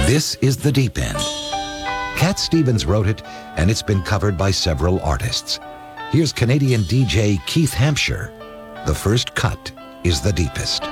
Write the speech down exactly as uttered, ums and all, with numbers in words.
This is The Deep End. Cat Stevens wrote it, and it's been covered by several artists. Here's Canadian D J Keith Hampshire. The first cut is the deepest.